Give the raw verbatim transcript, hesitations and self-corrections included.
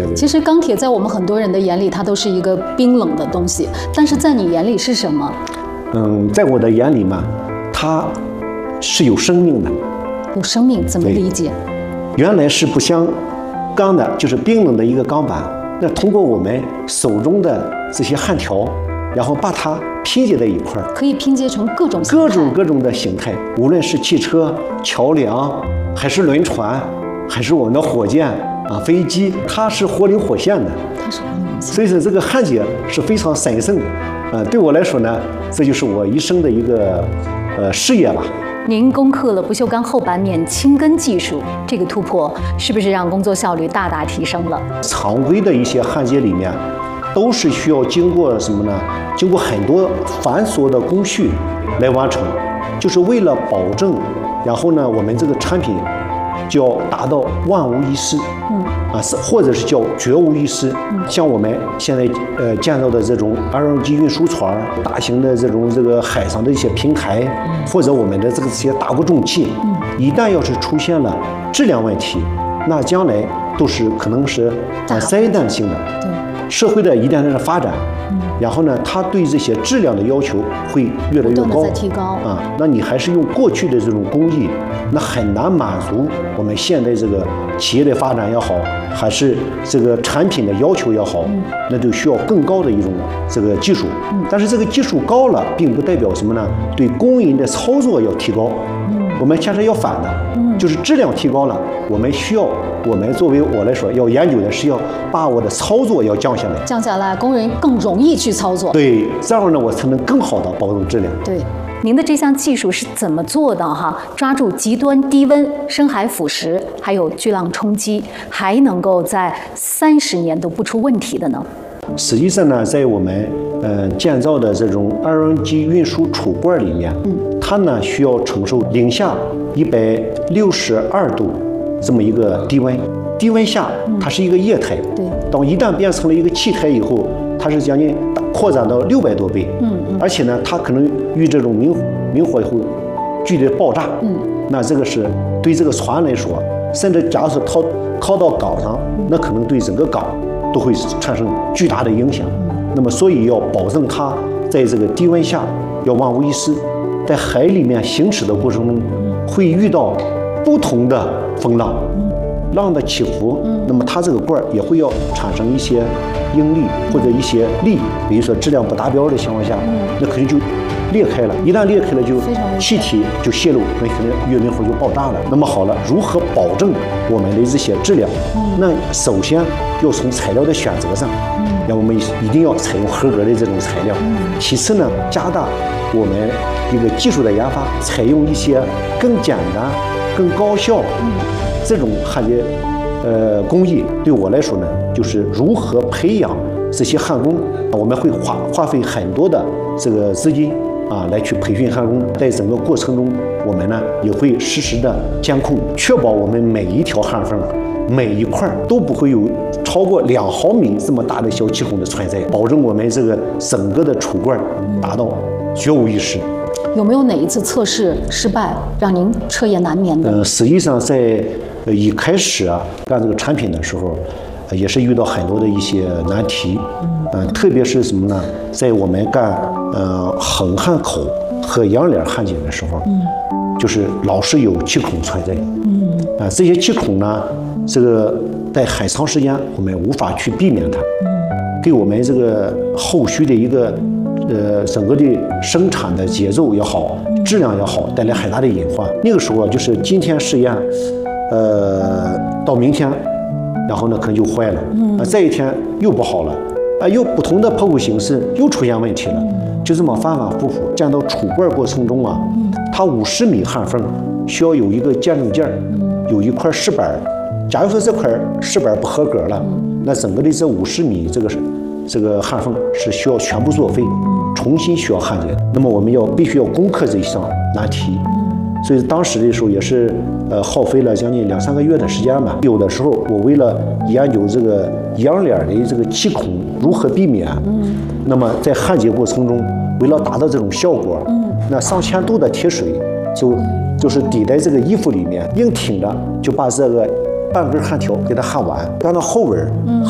对对。 其实钢铁在我们很多人的眼里，它都是一个冰冷的东西，但是在你眼里是什么？ 嗯，在我的眼里嘛，它是有生命的。 有生命怎么理解？ 原来是不像钢的，就是冰冷的一个钢板。那通过我们手中的这些焊条，然后把它拼接在一块儿， 可以拼接成各种各种各种的形态，无论是汽车、桥梁，还是轮船，还是我们的火箭啊、飞机，它是活灵活现的。 它是活灵活现。 所以说，这个焊接是非常神圣的。呃，对我来说呢，这就是我一生的一个呃事业吧。 您攻克了不锈钢厚板面轻根技术，这个突破是不是让工作效率大大提升了？ 常规的一些焊接里面，都是需要经过什么呢？经过很多繁琐的工序来完成，就是为了保证，然后呢，我们这个产品就要达到万无一失。嗯。啊，是或者是叫绝无一失。嗯。像我们现在呃建造的这种 L N G 运输船、大型的这种这个海上的一些平台，嗯、或者我们的这个这些大锅重器，嗯，一旦要是出现了质量问题，那将来都是可能是啊灾难性的。对。社会的一旦的发展，嗯，然后呢，它对这些质量的要求会越来越高， 不断地在提高啊。那你还是用过去的这种工艺，那很难满足我们现在这个企业的发展也好，还是这个产品的要求也好，嗯，那就需要更高的一种这个技术。嗯，但是这个技术高了，并不代表什么呢？对工人的操作要提高。嗯，我们现在要反的，嗯，就是质量提高了，我们需要。我们作为我来说，要研究的是要把我的操作要降下来， 降下来，工人更容易去操作。 对，这样呢，我才能更好的保证质量。 对，您的这项技术是怎么做的哈？抓住极端低温、深海腐蚀，还有巨浪冲击，还能够在三十年都不出问题的呢？ 实际上呢，在我们呃建造的这种 L N G 运输储罐里面，嗯，它呢需要承受零下一百六十二度。这么一个低温，低温下它是一个液态， 对， 当一旦变成了一个气态以后，它是将近扩展到六百多倍，嗯嗯，而且呢，它可能遇这种明明火以后剧烈爆炸，嗯，那这个是对这个船来说，甚至假如说靠靠到港上，那可能对整个港都会产生巨大的影响。那么，所以要保证它在这个低温下要万无一失，在海里面行驶的过程中会遇到不同的风浪，浪的起伏，那么它这个罐也会要产生一些应力或者一些力，比如说质量不达标的情况下，那肯定就裂开了。一旦裂开了，就气体就泄露，那可能月明火就爆炸了。那么好了，如何保证我们的这些质量？那首先要从材料的选择上，让我们一定要采用合格的这种材料。其次呢，加大我们一个技术的研发，采用一些更简单、更高效，嗯，这种焊接，呃，工艺对我来说呢，就是如何培养这些焊工，我们会花花费很多的这个资金啊，来去培训焊工。在整个过程中，我们呢也会实时的监控，确保我们每一条焊缝、每一块都不会有超过两毫米这么大的小气孔的存在，保证我们这个整个的储罐达到绝无一失。 有没有哪一次测试失败，让您彻夜难眠的？ 呃，实际上在一开始啊干这个产品的时候，呃、也是遇到很多的一些难题。嗯、呃，特别是什么呢？在我们干呃横焊口和阳脸焊接的时候，嗯，就是老是有气孔存在。嗯，啊、呃，这些气孔呢，这个在很长时间我们无法去避免它，嗯，给我们这个后续的一个。呃，整个的生产的节奏也好，质量也好，带来很大的隐患。那个时候就是今天试验，呃，到明天，然后呢可能就坏了，啊，再一天又不好了，啊，又不同的破口形式又出现问题了，就这么反反复复。建到储罐过程中啊，它五十米焊缝需要有一个见证件，有一块饰板。假如说这块饰板不合格了，那整个的这五十米这个这个焊缝是需要全部作废。重新需要焊接，那么我们要必须要攻克这一项难题，所以当时的时候也是呃耗费了将近两三个月的时间吧。有的时候我为了研究这个阳脸的这个气孔如何避免，嗯，那么在焊接过程中，为了达到这种效果，嗯，那上千度的铁水就就是滴在这个衣服里面，硬挺着就把这个半根焊条给它焊完，让它后纹，嗯，